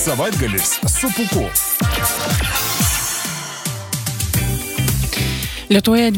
Savaitgalis su Pūku. Lietuvoje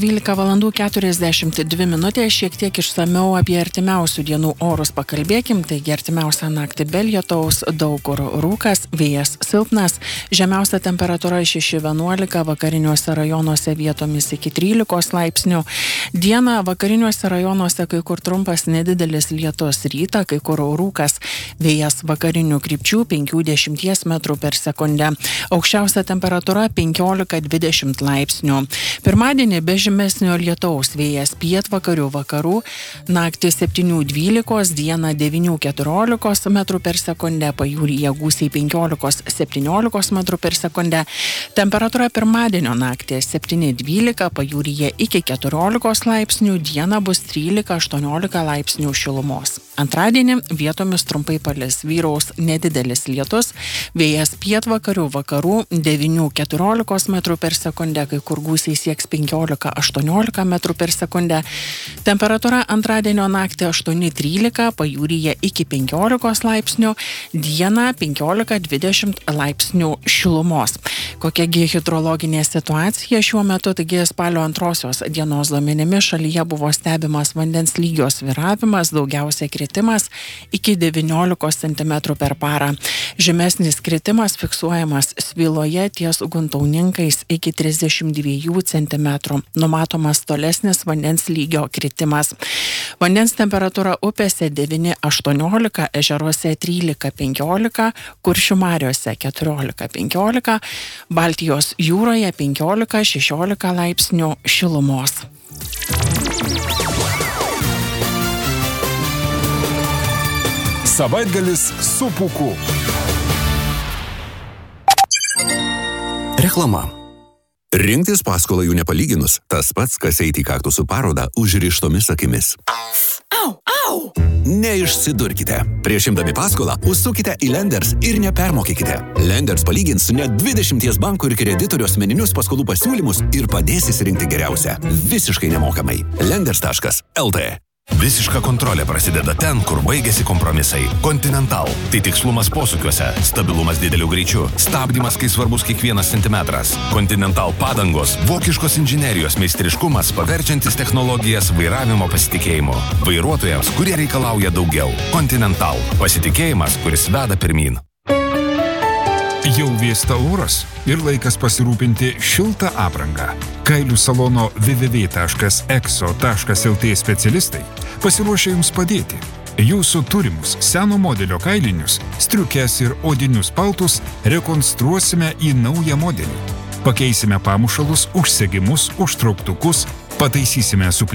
12:42 šiek tiek išsamiau apie artimiausių dienų orus pakalbėkim. Taigi artimiausią naktį be lietaus, daug kur rūkas, vėjas silpnas, žemiausia temperatūra 6-11, vakariniuose rajonuose vietomis iki 13 laipsnių. Dieną vakariniuose rajonuose kai kur trumpas nedidelis lietus, rytą kai kur rūkas, vėjas vakarinių krypčių 5-10 metrų per sekundę. Aukščiausia temperatūra 15-20 laipsnių. Pirmadienį be žymesnio lietaus, vėjas pietvakarių vakarų, naktį 7-12, dieną 9-14 metrų per sekundę, pajūryje gūsiai 15-17 metrų per sekundę. Temperatūra pirmadienio naktį 7-12, pajūryje iki 14 laipsnių, dieną bus 13-18 laipsnių šilumos. Antradienį vietomis trumpai palis, vyraus nedidelis lietus, vėjas pietvakarių vakarų 9-14 metrų per sekundę, kai kur gūsiai sieks 15-18 metrų per sekundę. Temperatūra antradienio naktį 8-13, pajūryje iki 15 laipsnių, dieną 15-20 laipsnių šilumos. Kokiagi hidrologinė situacija šiuo metu? Taigi spalio antrosios dienos duomenimis šalyje buvo stebimas vandens lygio svyravimas, daugiausia kritimas iki 19 cm per parą. Žemesnis kritimas fiksuojamas Sviloje ties Guntauninkais iki 32 cm. Numatomas tolesnis vandens lygio kritimas. Vandens temperatūra upėse 9-18, ežeruose 13-15, Kuršių mariose 14-15, Baltijos jūroje 15-16 laipsnių šilumos. Savaitgalis su Pūku. Reklama. Rinktis paskolą jų nepalyginus, tas pats, kas eiti į kaktusų parodą užrištomis akimis. Au, au! Neišsidurkite. Prieš imdami paskolą, užsukite į Lenders ir nepermokykite. Lenders palygins net 20 bankų ir kreditorių asmeninius paskolų pasiūlymus ir padės įsirinkti geriausią. Visiškai nemokamai. Lenders.lt. Visiška kontrolė prasideda ten, kur baigėsi kompromisai. Continental. Tai tikslumas posūkiuose, stabilumas dideliu greičiu, stabdymas, kai svarbus kiekvienas centimetras. Continental padangos, vokiškos inžinerijos meistriškumas, paverčiantis technologijas vairavimo pasitikėjimu. Vairuotojams, kurie reikalauja daugiau. Continental. Pasitikėjimas, kuris veda pirmyn. Jau vėsta oras ir laikas pasirūpinti šiltą aprangą. Kailių salono www.exo.lt specialistai pasiruošia jums padėti. Jūsų turimus seno modelio kailinius, striukes ir odinius paltus rekonstruosime į naują modelį. Pakeisime pamušalus, užsegimus, užtrauktukus, pataisysime